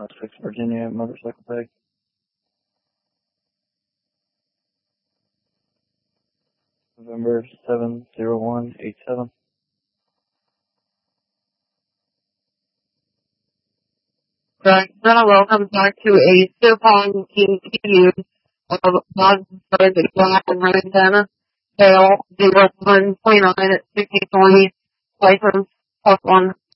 6 Virginia motorcycle tag. November 70187. Right, now welcome back to a Supine TQ of Boston, Black and Montana. Tail 0129 at 63, license +1.